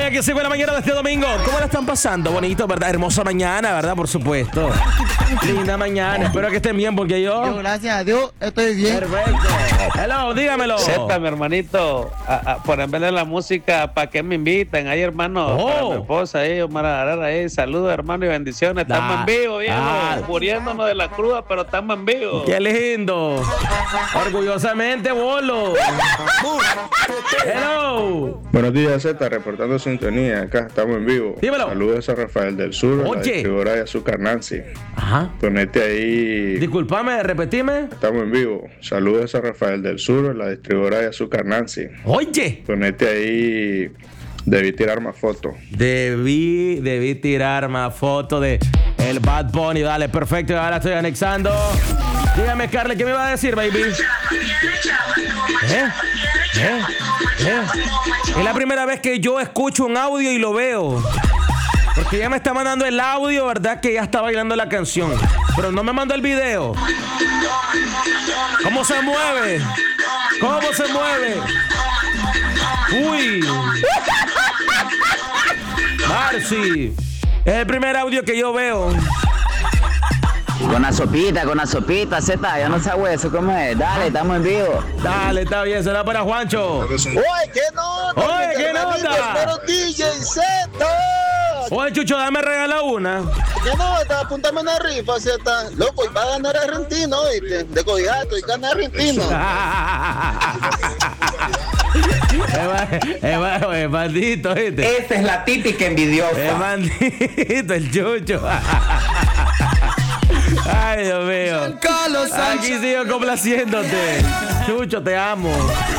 aquí sigo en la mañana de este domingo. ¿Cómo la están pasando? Bonito, ¿verdad? Hermosa mañana, ¿verdad? Por supuesto. Linda mañana. Espero que estén bien porque yo gracias a Dios, estoy bien. Perfecto. Hello, dígamelo. Zeta, mi hermanito, por en vez de la música, ¿para qué me invitan? Ahí, hermano, para mi esposa, ahí, Omar Arara, ahí. Saludos, hermano, y bendiciones. Estamos en vivo, viejo. Muriéndonos de la cruda, pero estamos en vivo. ¡Qué lindo! Orgullosamente, bolo. Hello. Buenos días, Zeta, reportando sintonía. Acá estamos en vivo. Dímelo. Saludos a Rafael del Sur, a la distribuidora de azúcar Nancy. Ajá. Ponete ahí. Disculpame, repetime. Estamos en vivo. Saludos a Rafael del Sur, a la distribuidora de azúcar Nancy. Oye. Ponete ahí. Debí tirar más fotos. Debí tirar más fotos de el Bad Bunny. Dale, perfecto. Ahora estoy anexando. Dígame, Carly, ¿qué me va a decir, baby? Es la primera vez que yo escucho un audio y lo veo. Porque ella me está mandando el audio, ¿verdad? Que ya está bailando la canción. Pero no me mandó el video. ¿Cómo se mueve? ¿Cómo se mueve? Uy. Marcy. Es el primer audio que yo veo. Con la sopita, Zeta, yo no sé eso, ¿cómo es? Dale, estamos en vivo. Dale, está bien, será para Juancho. Oye, ¿qué nota? Oye, ¿qué nota? Pero DJ Z. Oye, Chucho, dame regala una. ¿Qué nota? Apúntame una rifa, Z. Loco, y va a ganar Argentino, ¿viste? De Codijato, y gana Argentino. Es maldito, ¿viste? Esta es la típica envidiosa. Es maldito el Chucho. Ay, Dios mío. Aquí sigo complaciéndote. Chucho, te amo.